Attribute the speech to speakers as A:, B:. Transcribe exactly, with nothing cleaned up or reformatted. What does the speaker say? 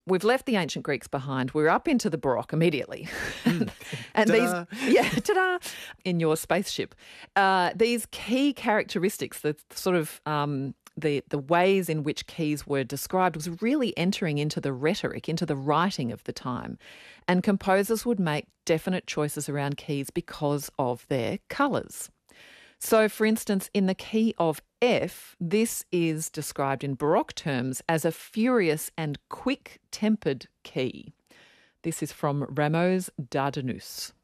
A: We've left the ancient Greeks behind. We're up into the Baroque immediately.
B: Mm.
A: and
B: Ta-da.
A: these, yeah, ta-da, in your spaceship. Uh, these key characteristics, the sort of um, the the ways in which keys were described, was really entering into the rhetoric, into the writing of the time. And composers would make definite choices around keys because of their colours. So, for instance, in the key of F, this is described in Baroque terms as a furious and quick-tempered key. This is from Rameau's Dardanus.